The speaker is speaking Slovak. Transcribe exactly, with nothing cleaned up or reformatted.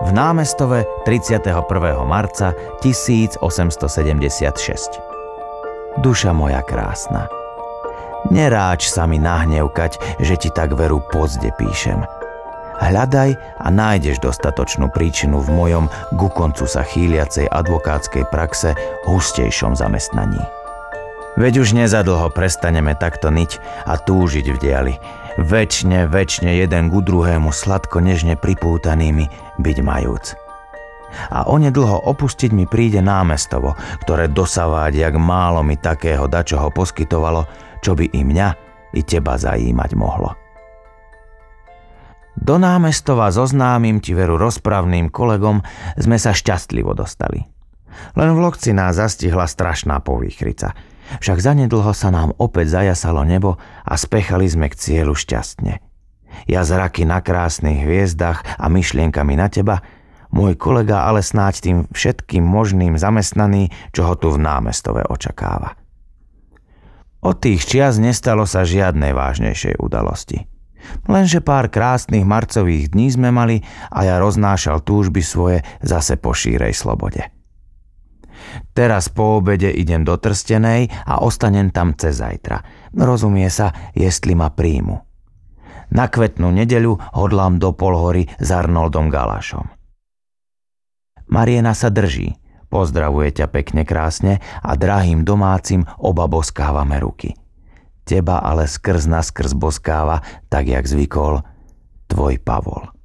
v Námestove tridsiateho prvého marca tisícosemstosedemdesiatšesť. Duša moja krásna, neráč sa mi nahnevkať, že ti tak veru pozde píšem. Hľadaj a nájdeš dostatočnú príčinu v mojom ku koncu sa chýliacej advokátskej praxe hustejšom zamestnaní. Veď už nezadlho prestaneme takto niť a túžiť v diali, večne, večne jeden ku druhému sladko nežne pripútanými byť majúc. A onedlho opustiť mi príde Námestovo, ktoré dosaváť, jak málo mi takého dačoho poskytovalo, čo by i mňa, i teba zajímať mohlo. Do Námestova zoznámim ti veru rozpravným kolegom sme sa šťastlivo dostali. Len v Lokci nás zastihla strašná povýchrica. Však zanedlho sa nám opäť zajasalo nebo a spechali sme k cieľu šťastne. Ja zraky na krásnych hviezdach a myšlienkami na teba, môj kolega ale snáď tým všetkým možným zamestnaný, čo ho tu v Námestove očakáva. Od tých čias nestalo sa žiadnej vážnejšej udalosti. Lenže pár krásnych marcových dní sme mali a ja roznášal túžby svoje zase po šírej slobode. Teraz po obede idem do Trstenej a ostanem tam cez zajtra. Rozumie sa, jestli ma príjmu. Na kvetnú nedeľu hodlám do Polhory s Arnoldom Galašom. Mariena sa drží, pozdravuje ťa pekne krásne a drahým domácim oba boskávame ruky. Teba ale skrz naskrz boskáva, tak jak zvykol, tvoj Pavol.